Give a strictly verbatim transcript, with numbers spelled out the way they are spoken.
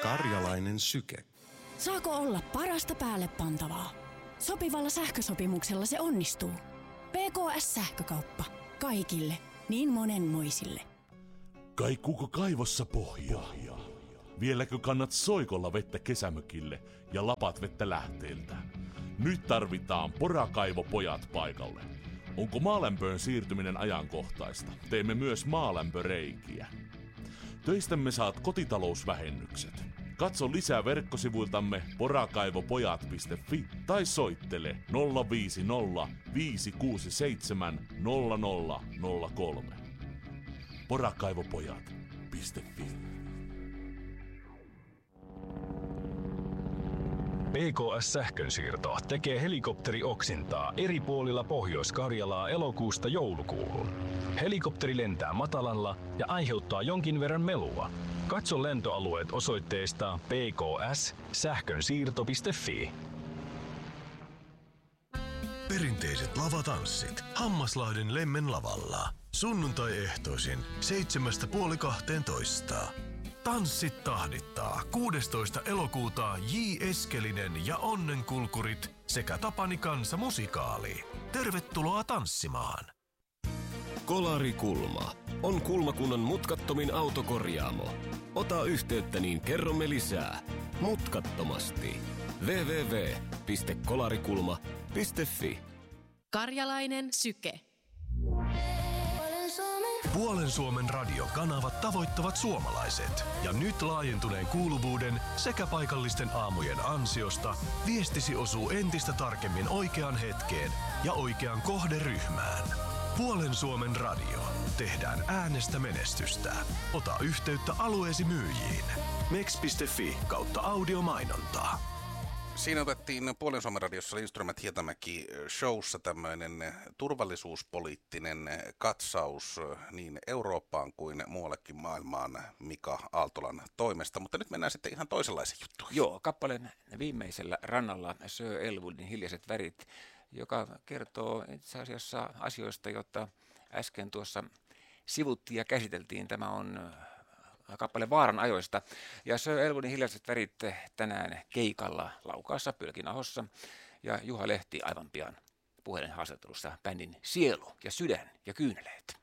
Karjalainen syke. Saako olla parasta päälle pantavaa? Sopivalla sähkösopimuksella se onnistuu. P K S-sähkökauppa. Kaikille. Niin monenmoisille. Kaikuuko kaivossa pohjaa? Vieläkö kannat soikolla vettä kesämökille ja lapat vettä lähteeltä? Nyt tarvitaan porakaivopojat paikalle. Onko maalämpöön siirtyminen ajankohtaista? Teemme myös maalämpöreikiä. Töistämme saat kotitalousvähennykset. Katso lisää verkkosivuiltamme porakaivopojat piste fi tai soittele nolla viisi nolla viisi kuusi seitsemän nolla nolla nolla kolme. porakaivopojat piste fi. P K S-sähkönsiirto tekee helikopterioksintaa eri puolilla Pohjois-Karjalaa elokuusta joulukuuhun. Helikopteri lentää matalalla ja aiheuttaa jonkin verran melua. Katso lentoalueet osoitteesta p k s sähkönsiirto piste fi. Perinteiset lavatanssit Hammaslahden Lemmen lavalla. Sunnuntai-ehtoisin seitsemästä puoli kahteentoista. Tanssit tahdittaa kuudestoista elokuuta J. Eskelinen ja Onnenkulkurit sekä Tapani Kansa musikaali. Tervetuloa tanssimaan! Kolarikulma on Kulmakunnan mutkattomin autokorjaamo. Ota yhteyttä, niin kerromme lisää. Mutkattomasti. double-u double-u double-u piste kolarikulma piste fi. Karjalainen syke. Puolen Suomen radiokanavat tavoittavat suomalaiset. Ja nyt laajentuneen kuuluvuuden sekä paikallisten aamujen ansiosta viestisi osuu entistä tarkemmin oikeaan hetkeen ja oikeaan kohderyhmään. Puolen Suomen radio. Tehdään äänestä menestystä. Ota yhteyttä alueesi myyjiin. mex piste fi kautta audiomainontaa. Siinä otettiin Puolen Suomen radiossa Lindström Hietamäki showssa tämmöinen turvallisuuspoliittinen katsaus niin Eurooppaan kuin muuallekin maailmaan Mika Aaltolan toimesta, mutta nyt mennään sitten ihan toisenlaisen juttuun. Joo, kappaleen viimeisellä rannalla Sir Elwoodin Hiljaiset värit, joka kertoo itse asiassa asioista, joita äsken tuossa sivuttiin ja käsiteltiin. Tämä on kappale Vaaran ajoista. Ja Sir Elwoodin Hiljaiset värit tänään keikalla Laukaassa Pölkinahossa. Ja Juha Lehti aivan pian puhelinhaastattelussa bändin sielu ja sydän ja kyyneleet.